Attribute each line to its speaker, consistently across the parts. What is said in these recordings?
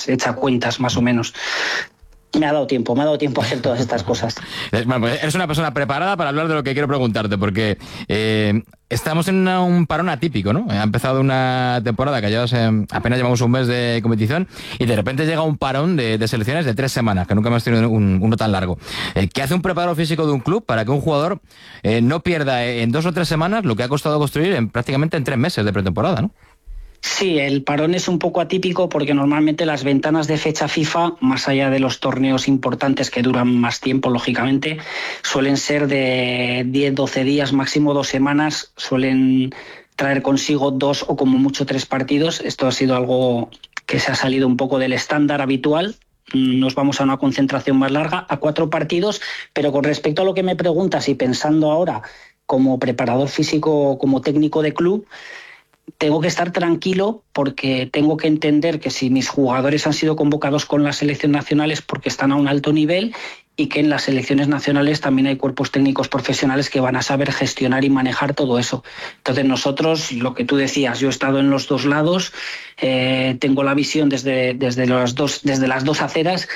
Speaker 1: hecha cuentas más o menos. Me ha dado tiempo a hacer todas estas cosas.
Speaker 2: Bueno, pues eres una persona preparada para hablar de lo que quiero preguntarte, porque estamos en un parón atípico, ¿no? Ha empezado una temporada que apenas llevamos un mes de competición y de repente llega un parón de selecciones de 3 semanas, que nunca hemos tenido uno tan largo. ¿Qué hace un preparador físico de un club para que un jugador no pierda en 2 o 3 semanas lo que ha costado construir prácticamente en 3 meses de pretemporada, ¿no?
Speaker 1: Sí, el parón es un poco atípico porque normalmente las ventanas de fecha FIFA, más allá de los torneos importantes que duran más tiempo, lógicamente, suelen ser de 10-12 días, máximo 2 semanas, suelen traer consigo 2 o como mucho 3 partidos. Esto ha sido algo que se ha salido un poco del estándar habitual. Nos vamos a una concentración más larga, a 4 partidos, pero con respecto a lo que me preguntas y pensando ahora como preparador físico, como técnico de club, tengo que estar tranquilo porque tengo que entender que si mis jugadores han sido convocados con la selección nacional es porque están a un alto nivel y que en las selecciones nacionales también hay cuerpos técnicos profesionales que van a saber gestionar y manejar todo eso. Entonces nosotros, lo que tú decías, yo he estado en los 2 lados, tengo la visión desde las dos aceras.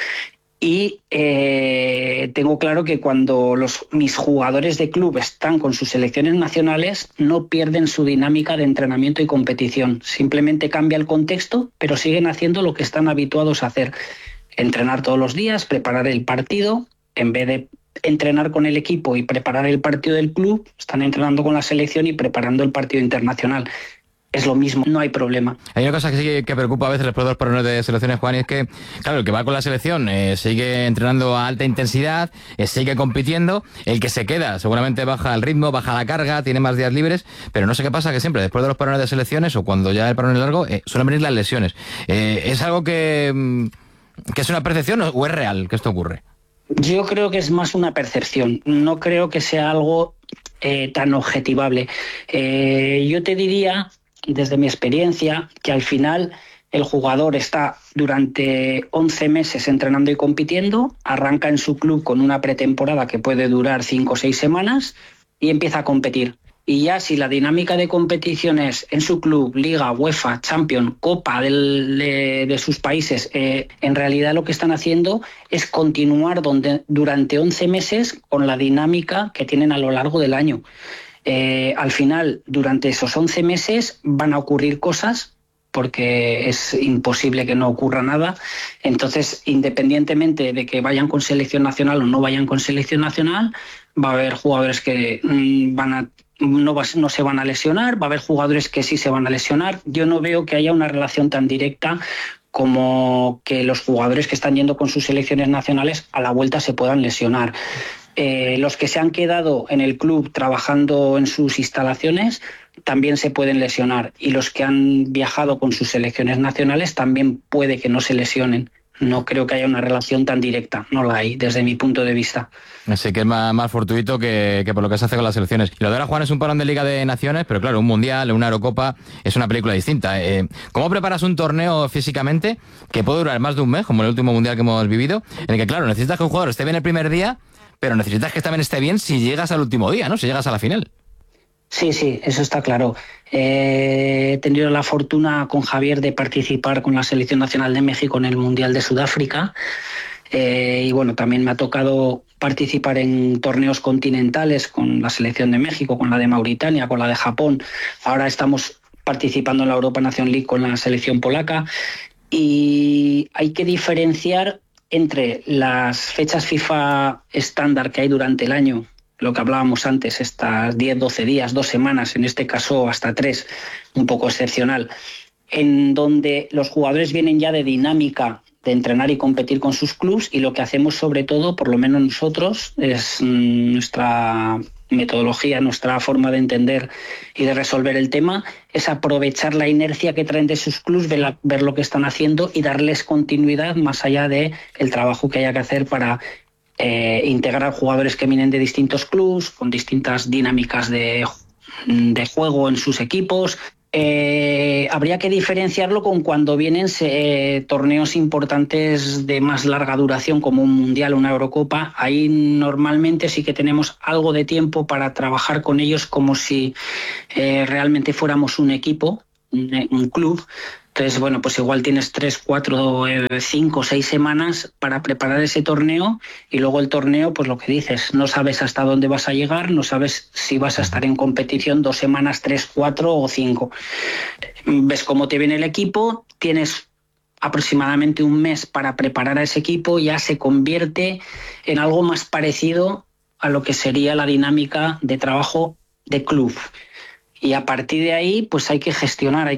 Speaker 1: Y tengo claro que cuando mis jugadores de club están con sus selecciones nacionales no pierden su dinámica de entrenamiento y competición. Simplemente cambia el contexto, pero siguen haciendo lo que están habituados a hacer. Entrenar todos los días, preparar el partido. En vez de entrenar con el equipo y preparar el partido del club, están entrenando con la selección y preparando el partido internacional. Es lo mismo, no hay problema.
Speaker 2: Hay una cosa que sí que preocupa a veces los jugadores parones de selecciones, Juan, y es que, claro, el que va con la selección sigue entrenando a alta intensidad, sigue compitiendo, el que se queda seguramente baja el ritmo, baja la carga, tiene más días libres, pero no sé qué pasa, que siempre después de los parones de selecciones o cuando ya el parón es largo, suelen venir las lesiones. ¿Es algo que es una percepción o es real que esto ocurre?
Speaker 1: Yo creo que es más una percepción, no creo que sea algo tan objetivable. Yo te diría, desde mi experiencia, que al final el jugador está durante 11 meses entrenando y compitiendo, arranca en su club con una pretemporada que puede durar 5 o 6 semanas y empieza a competir. Y ya si la dinámica de competiciones en su club, Liga, UEFA, Champions, Copa de sus países, en realidad lo que están haciendo es continuar durante 11 meses con la dinámica que tienen a lo largo del año. Al final, durante esos 11 meses van a ocurrir cosas porque es imposible que no ocurra nada. Entonces, independientemente de que vayan con selección nacional o no vayan con selección nacional, va a haber jugadores que no se van a lesionar, va a haber jugadores que sí se van a lesionar. Yo no veo que haya una relación tan directa como que los jugadores que están yendo con sus selecciones nacionales a la vuelta se puedan lesionar. Los que se han quedado en el club trabajando en sus instalaciones también se pueden lesionar, y los que han viajado con sus selecciones nacionales también puede que no se lesionen. No creo que haya una relación tan directa, no la hay desde mi punto de vista.
Speaker 2: Así que es más fortuito que por lo que se hace con las selecciones. Y lo de ahora, Juan, es un parón de Liga de Naciones, pero claro, un Mundial, una Eurocopa, es una película distinta. ¿Cómo preparas un torneo físicamente que puede durar más de un mes, como el último Mundial que hemos vivido, en el que, claro, necesitas que un jugador esté bien el primer día, pero necesitas que también esté bien si llegas al último día, ¿no? Si llegas a la final.
Speaker 1: Sí, eso está claro. He tenido la fortuna con Javier de participar con la Selección Nacional de México en el Mundial de Sudáfrica. Y bueno, también me ha tocado participar en torneos continentales con la Selección de México, con la de Mauritania, con la de Japón. Ahora estamos participando en la Europa Nation League con la selección polaca. Y hay que diferenciar entre las fechas FIFA estándar que hay durante el año, lo que hablábamos antes, estas 10-12 días, 2 semanas, en este caso hasta 3, un poco excepcional, en donde los jugadores vienen ya de dinámica de entrenar y competir con sus clubs, y lo que hacemos sobre todo, por lo menos nosotros, es nuestra metodología, nuestra forma de entender y de resolver el tema, es aprovechar la inercia que traen de sus clubs, ver lo que están haciendo y darles continuidad más allá de el trabajo que haya que hacer para integrar jugadores que vienen de distintos clubs, con distintas dinámicas de juego en sus equipos. Habría que diferenciarlo con cuando vienen torneos importantes de más larga duración, como un Mundial o una Eurocopa. Ahí normalmente sí que tenemos algo de tiempo para trabajar con ellos como si realmente fuéramos un equipo, un club. Entonces, bueno, pues igual tienes 3, 4, 5, 6 semanas para preparar ese torneo, y luego el torneo, pues lo que dices, no sabes hasta dónde vas a llegar, no sabes si vas a estar en competición 2 semanas, 3, 4 o 5. Ves cómo te viene el equipo, tienes aproximadamente un mes para preparar a ese equipo, ya se convierte en algo más parecido a lo que sería la dinámica de trabajo de club. Y a partir de ahí, pues hay que gestionar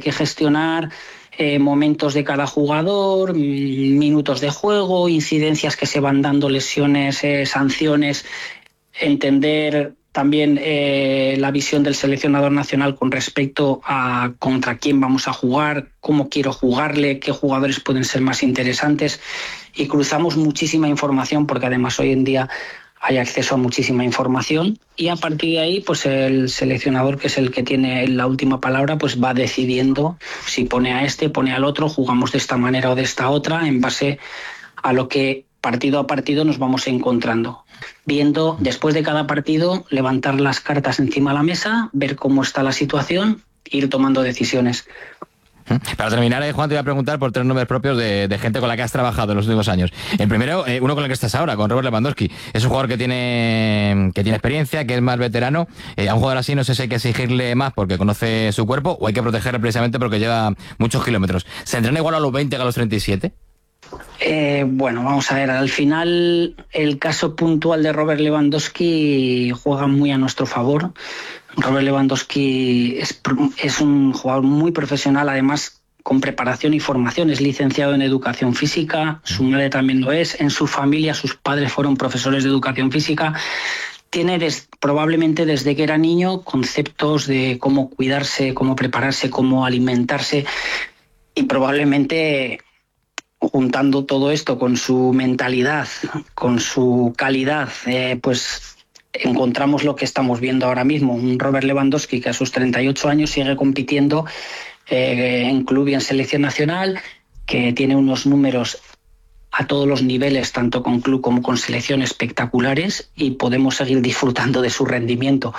Speaker 1: momentos de cada jugador, minutos de juego, incidencias que se van dando, lesiones, sanciones, entender también la visión del seleccionador nacional con respecto a contra quién vamos a jugar, cómo quiero jugarle, qué jugadores pueden ser más interesantes, y cruzamos muchísima información porque además hoy en día hay acceso a muchísima información, y a partir de ahí pues el seleccionador, que es el que tiene la última palabra, pues va decidiendo si pone a este, pone al otro, jugamos de esta manera o de esta otra, en base a lo que partido a partido nos vamos encontrando. Viendo después de cada partido, levantar las cartas encima de la mesa, ver cómo está la situación, ir tomando decisiones.
Speaker 2: Para terminar, Juan, te voy a preguntar por 3 nombres propios de gente con la que has trabajado en los últimos años. El primero, uno con el que estás ahora, con Robert Lewandowski. Es un jugador que tiene experiencia, que es más veterano. A un jugador así no sé si hay que exigirle más porque conoce su cuerpo, o hay que protegerle precisamente porque lleva muchos kilómetros. ¿Se entrena igual a los 20 que a los 37?
Speaker 1: Bueno, vamos a ver, al final el caso puntual de Robert Lewandowski juega muy a nuestro favor. Robert Lewandowski es un jugador muy profesional, además con preparación y formación, es licenciado en educación física, su madre también lo es, en su familia sus padres fueron profesores de educación física. Tiene probablemente desde que era niño conceptos de cómo cuidarse, cómo prepararse, cómo alimentarse, y probablemente juntando todo esto con su mentalidad, con su calidad, pues encontramos lo que estamos viendo ahora mismo. Un Robert Lewandowski que a sus 38 años sigue compitiendo en club y en selección nacional, que tiene unos números a todos los niveles, tanto con club como con selección, espectaculares, y podemos seguir disfrutando de su rendimiento.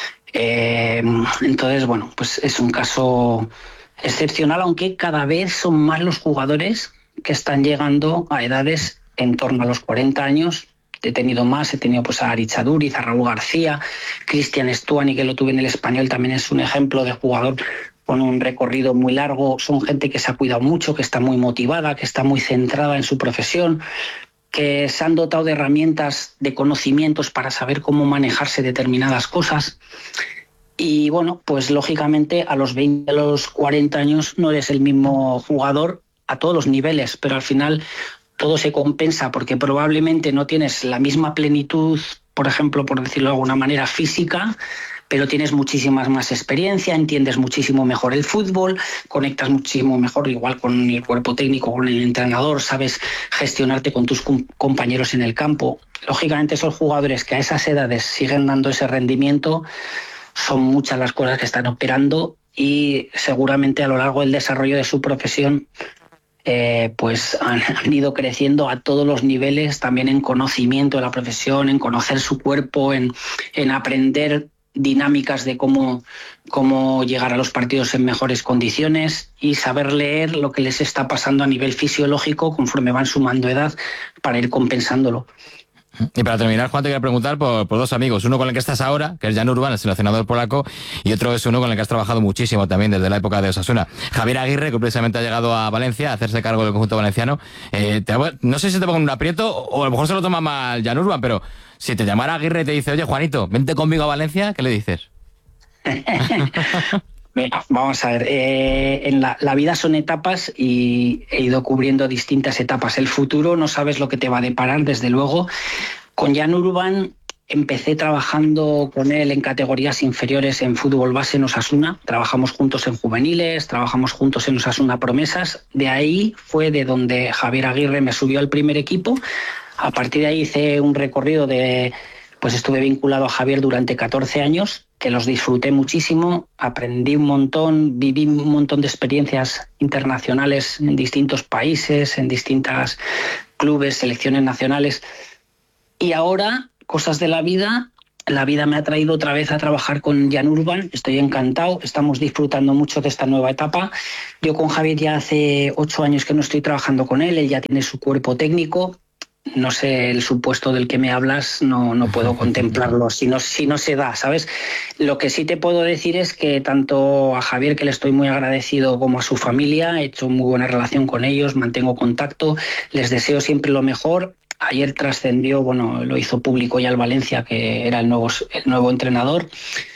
Speaker 1: Entonces, bueno, pues es un caso excepcional, aunque cada vez son más los jugadores que están llegando a edades en torno a los 40 años. He tenido pues a Aritz Aduriz, a Raúl García, Cristian Stuani, que lo tuve en el Español, también es un ejemplo de jugador con un recorrido muy largo. Son gente que se ha cuidado mucho, que está muy motivada, que está muy centrada en su profesión, que se han dotado de herramientas, de conocimientos para saber cómo manejarse determinadas cosas. Y bueno, pues lógicamente a los 20, a los 40 años no eres el mismo jugador a todos los niveles, pero al final todo se compensa porque probablemente no tienes la misma plenitud, por ejemplo, por decirlo de alguna manera, física, pero tienes muchísimas más experiencia, entiendes muchísimo mejor el fútbol, conectas muchísimo mejor igual con el cuerpo técnico, con el entrenador, sabes gestionarte con tus compañeros en el campo. Lógicamente esos jugadores que a esas edades siguen dando ese rendimiento, son muchas las cosas que están operando, y seguramente a lo largo del desarrollo de su profesión pues han ido creciendo a todos los niveles, también en conocimiento de la profesión, en conocer su cuerpo, en aprender dinámicas de cómo llegar a los partidos en mejores condiciones, y saber leer lo que les está pasando a nivel fisiológico conforme van sumando edad para ir compensándolo.
Speaker 2: Y para terminar, Juan, te quería preguntar por 2 amigos. Uno con el que estás ahora, que es Jan Urban, el seleccionador polaco, y otro es uno con el que has trabajado muchísimo también desde la época de Osasuna. Javier Aguirre, que precisamente ha llegado a Valencia a hacerse cargo del conjunto valenciano. No sé si te pongo en un aprieto, o a lo mejor se lo toma mal Jan Urban, pero si te llamara Aguirre y te dice, oye, Juanito, vente conmigo a Valencia, ¿qué le dices?
Speaker 1: Vamos a ver, en la vida son etapas, y he ido cubriendo distintas etapas. El futuro no sabes lo que te va a deparar, desde luego. Con Jan Urban empecé trabajando con él en categorías inferiores en fútbol base en Osasuna. Trabajamos juntos en juveniles, trabajamos juntos en Osasuna Promesas. De ahí fue de donde Javier Aguirre me subió al primer equipo. A partir de ahí hice un recorrido pues estuve vinculado a Javier durante 14 años, que los disfruté muchísimo, aprendí un montón, viví un montón de experiencias internacionales en distintos países, en distintos clubes, selecciones nacionales. Y ahora, cosas de la vida, la vida me ha traído otra vez a trabajar con Jan Urban, estoy encantado, estamos disfrutando mucho de esta nueva etapa. Yo con Javier ya hace 8 años que no estoy trabajando con él ya tiene su cuerpo técnico. No sé, el supuesto del que me hablas no puedo contemplarlo si no se da, ¿sabes? Lo que sí te puedo decir es que tanto a Javier, que le estoy muy agradecido, como a su familia, he hecho muy buena relación con ellos, mantengo contacto, les deseo siempre lo mejor. Ayer trascendió, lo hizo público ya el Valencia, que era el nuevo entrenador.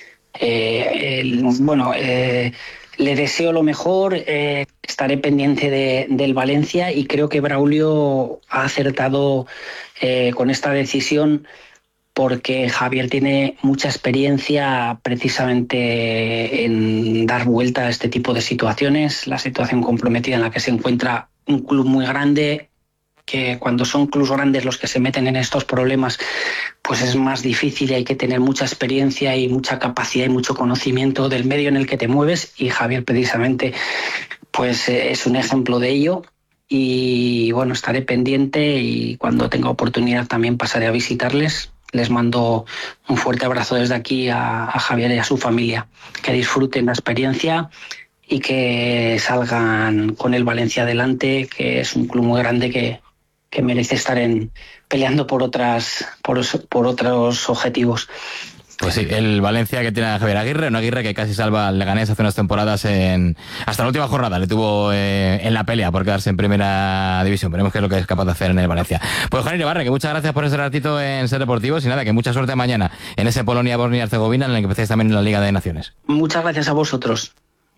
Speaker 1: Le deseo lo mejor, estaré pendiente del Valencia y creo que Braulio ha acertado con esta decisión, porque Javier tiene mucha experiencia precisamente en dar vuelta a este tipo de situaciones, la situación comprometida en la que se encuentra un club muy grande, que cuando son clubes grandes los que se meten en estos problemas, pues es más difícil y hay que tener mucha experiencia y mucha capacidad y mucho conocimiento del medio en el que te mueves, y Javier precisamente pues es un ejemplo de ello. Y bueno, estaré pendiente y cuando tenga oportunidad también pasaré a visitarles. Les mando un fuerte abrazo desde aquí a Javier y a su familia. Que disfruten la experiencia y que salgan con el Valencia adelante, que es un club muy grande que merece estar peleando por otros objetivos.
Speaker 2: Pues sí, el Valencia que tiene a Javier Aguirre, una Aguirre que casi salva al Leganés hace unas temporadas hasta la última jornada, le tuvo en la pelea por quedarse en primera división. Veremos qué es lo que es capaz de hacer en el Valencia. Pues Juan Iribarren, que muchas gracias por ese ratito en Ser Deportivos y nada, que mucha suerte mañana en ese Polonia-Bosnia-Herzegovina en el que empecéis también en la Liga de Naciones.
Speaker 1: Muchas gracias a vosotros.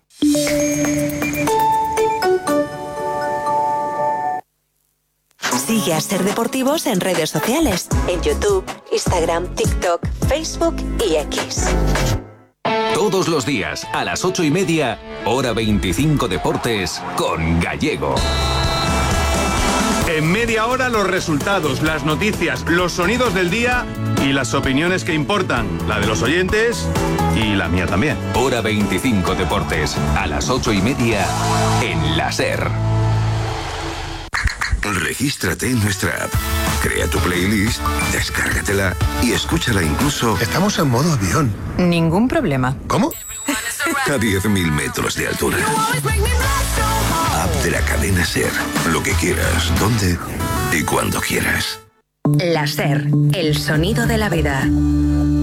Speaker 3: Sigue a Ser Deportivos en redes sociales, en YouTube, Instagram, TikTok, Facebook y X.
Speaker 4: Todos los días, a las 8:30, hora 25 Deportes, con Gallego.
Speaker 5: En media hora los resultados, las noticias, los sonidos del día y las opiniones que importan, la de los oyentes y la mía también.
Speaker 4: Hora 25 Deportes, a las 8:30, en la SER.
Speaker 6: Regístrate en nuestra app, crea tu playlist, descárgatela y escúchala incluso...
Speaker 7: Estamos en modo avión.
Speaker 8: Ningún problema.
Speaker 7: ¿Cómo?
Speaker 6: A 10.000 metros de altura. App de la cadena SER. Lo que quieras, donde y cuando quieras.
Speaker 3: La SER, el sonido de la vida.